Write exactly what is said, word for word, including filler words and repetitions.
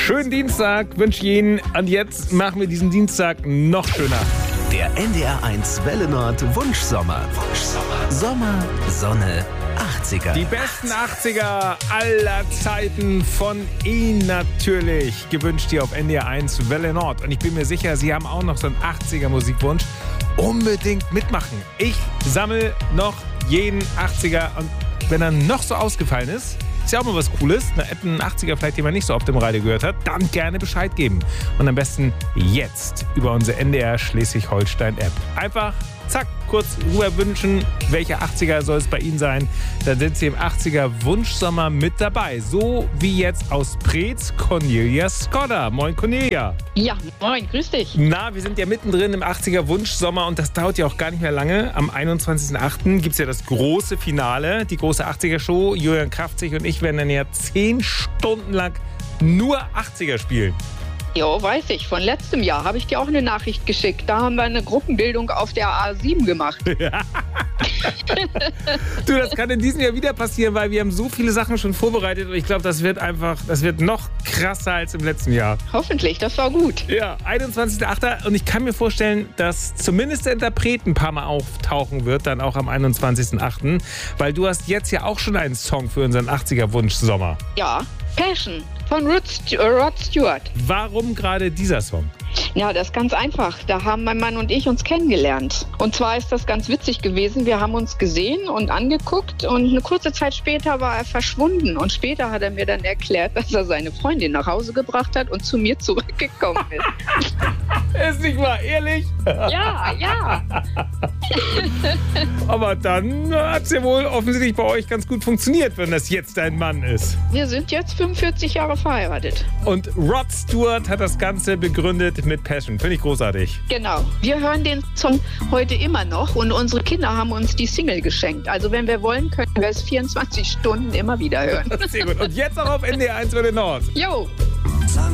Schönen Dienstag wünsche ich Ihnen. Und jetzt machen wir diesen Dienstag noch schöner. Der N D R eins Welle Nord Wunschsommer. Wunschsommer. Sommer, Sonne, achtziger. Die besten achtziger aller Zeiten von Ihnen natürlich gewünscht hier auf N D R eins Welle Nord. Und ich bin mir sicher, Sie haben auch noch so einen achtziger Musikwunsch. Unbedingt mitmachen. Ich sammle noch jeden achtziger und wenn er noch so ausgefallen ist, ist ja auch mal was Cooles, einen achtziger vielleicht, den man nicht so oft im Radio gehört hat, dann gerne Bescheid geben. Und am besten jetzt über unsere N D R Schleswig-Holstein-App. Einfach, zack, kurz rüber wünschen, welcher achtziger soll es bei Ihnen sein. Dann sind Sie im achtziger Wunschsommer mit dabei. So wie jetzt aus Preetz Cornelia Skodda. Moin Cornelia. Ja, moin, grüß dich. Na, wir sind ja mittendrin im achtziger Wunschsommer und das dauert ja auch gar nicht mehr lange. Am einundzwanzigsten achten gibt es ja das große Finale, die große achtziger-Show. Julian Kraftzig und ich werden dann ja zehn Stunden lang nur achtziger spielen. Jo, weiß ich. Von letztem Jahr habe ich dir auch eine Nachricht geschickt. Da haben wir eine Gruppenbildung auf der A sieben gemacht. Du, das kann in diesem Jahr wieder passieren, weil wir haben so viele Sachen schon vorbereitet und ich glaube, das wird einfach, das wird noch krasser als im letzten Jahr. Hoffentlich, das war gut. Ja, einundzwanzigsten achten und ich kann mir vorstellen, dass zumindest der Interpret ein paar Mal auftauchen wird, dann auch am einundzwanzigsten achten Weil du hast jetzt ja auch schon einen Song für unseren achtziger Wunschsommer. Ja, Passion von Rod Stewart. Warum gerade dieser Song? Ja, das ist ganz einfach. Da haben mein Mann und ich uns kennengelernt. Und zwar ist das ganz witzig gewesen. Wir haben uns gesehen und angeguckt und eine kurze Zeit später war er verschwunden. Und später hat er mir dann erklärt, dass er seine Freundin nach Hause gebracht hat und zu mir zurückgekommen ist. Ist nicht wahr, ehrlich? Ja, ja. Aber dann hat es ja wohl offensichtlich bei euch ganz gut funktioniert, wenn das jetzt dein Mann ist. Wir sind jetzt fünfundvierzig Jahre verheiratet. Und Rod Stewart hat das Ganze begründet mit Passion. Finde ich großartig. Genau. Wir hören den Song heute immer noch und unsere Kinder haben uns die Single geschenkt. Also wenn wir wollen, können wir es vierundzwanzig Stunden immer wieder hören. Sehr gut. Und jetzt auch auf N D R eins Welle Nord. Jo.